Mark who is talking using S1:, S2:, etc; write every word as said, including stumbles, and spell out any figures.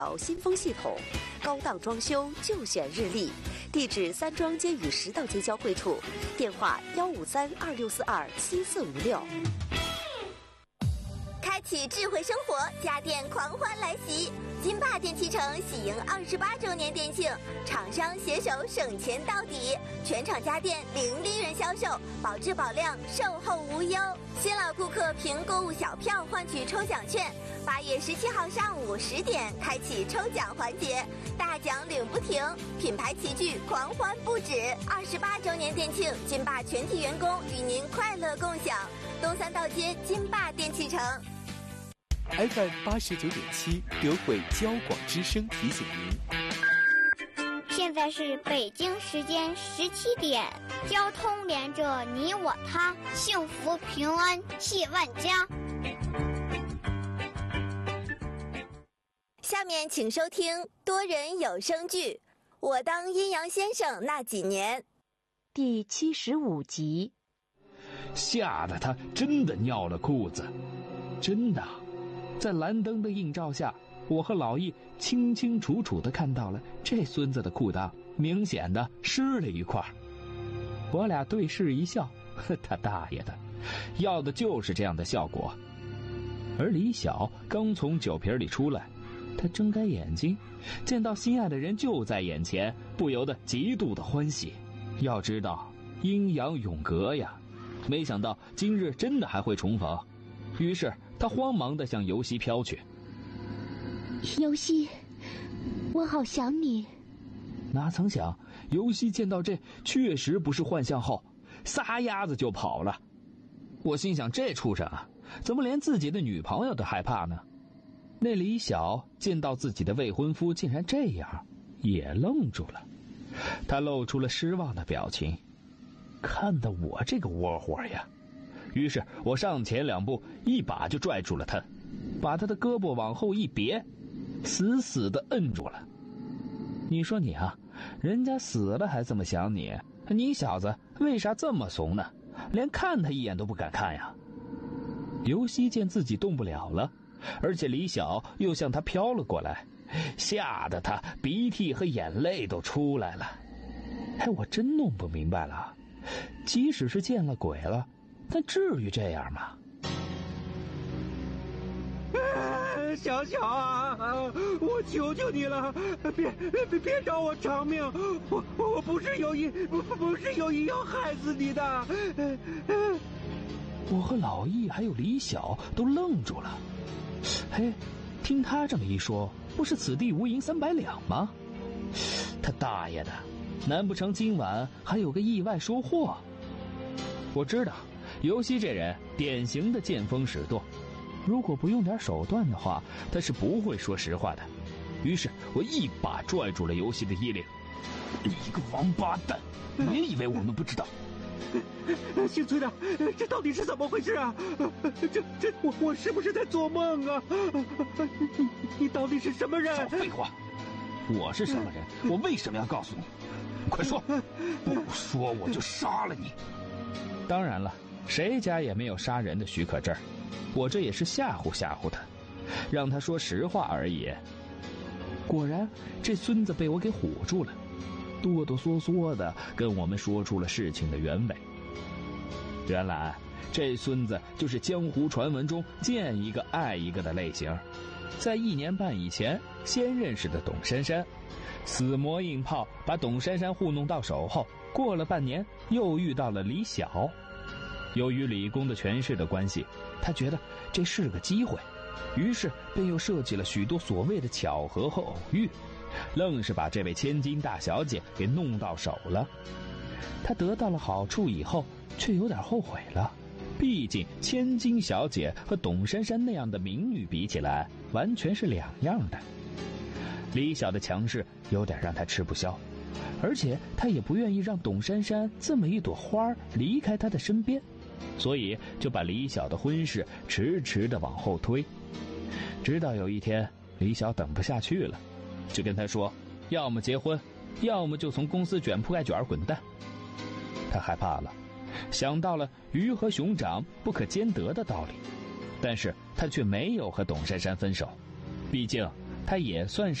S1: 新风系统，高档装修就选日立。地址三庄街与石道街交汇处，电话幺五三二六四二七四五六。
S2: 开启智慧生活，家电狂欢来袭！金霸电器城喜迎二十八周年店庆，厂商携手省钱到底，全场家电零利润销售，保质保量，售后无忧。新老顾客凭购物小票换取抽奖券。八月十七号上午十点开启抽奖环节，大奖领不停，品牌齐聚，狂欢不止。二十八周年店庆，金霸全体员工与您快乐共享。东三道街金霸电器城。
S3: F M 八十九点七，德惠交广之声提醒您，
S4: 现在是北京时间十七点，交通连着你我他，幸福平安系万家。
S2: 下面请收听多人有声剧《我当阴阳先生那几年》
S5: 第七十五集。
S6: 吓得他真的尿了裤子，真的。在蓝灯的映照下，我和老易清清楚楚地看到了这孙子的裤裆明显的湿了一块。我俩对视一笑，他大爷的，要的就是这样的效果。而李晓刚从酒瓶里出来，他睁开眼睛，见到心爱的人就在眼前，不由得极度的欢喜。要知道阴阳永隔呀，没想到今日真的还会重逢。于是他慌忙地向尤西飘去。
S5: 尤西，我好想你。
S6: 哪曾想尤西见到这确实不是幻象后，撒丫子就跑了。我心想，这畜生啊，怎么连自己的女朋友都害怕呢？那李晓见到自己的未婚夫竟然这样，也愣住了。他露出了失望的表情，看得我这个窝火呀。于是我上前两步，一把就拽住了他，把他的胳膊往后一别，死死地摁住了。你说你啊，人家死了还这么想你，你小子为啥这么怂呢？连看他一眼都不敢看呀。尤西见自己动不了了，而且李晓又向他飘了过来，吓得他鼻涕和眼泪都出来了。哎，我真弄不明白了，即使是见了鬼了，但至于这样吗？
S7: 小小啊，我求求你了，别别别找我偿命，我我不是有意，不不是有意要害死你的。
S6: 我和老易还有李晓都愣住了。嘿，听他这么一说，不是此地无银三百两吗？他大爷的，难不成今晚还有个意外收获？我知道尤西这人典型的见风使舵，如果不用点手段的话，他是不会说实话的。于是我一把拽住了尤西的衣领。你一个王八蛋，别以为我们不知道。
S7: 姓崔的，这到底是怎么回事啊？这这我我是不是在做梦啊？你你到底是什么人？
S6: 少废话！我是什么人？我为什么要告诉你？快说！不说我就杀了你！当然了，谁家也没有杀人的许可证，我这也是吓唬吓唬他，让他说实话而已。果然，这孙子被我给唬住了，哆哆嗦嗦的跟我们说出了事情的原委。原来这孙子就是江湖传闻中见一个爱一个的类型。在一年半以前先认识的董珊珊，死磨硬泡把董珊珊糊弄到手后，过了半年又遇到了李晓。由于李公的权势的关系，他觉得这是个机会，于是便又设计了许多所谓的巧合和偶遇，愣是把这位千金大小姐给弄到手了。他得到了好处以后，却有点后悔了。毕竟千金小姐和董珊珊那样的名女比起来，完全是两样的。李晓的强势有点让他吃不消，而且他也不愿意让董珊珊这么一朵花离开他的身边，所以就把李晓的婚事迟迟地往后推。直到有一天，李晓等不下去了，就跟他说，要么结婚，要么就从公司卷铺盖卷滚蛋。他害怕了，想到了鱼和熊掌不可兼得的道理，但是他却没有和董珊珊分手，毕竟他也算是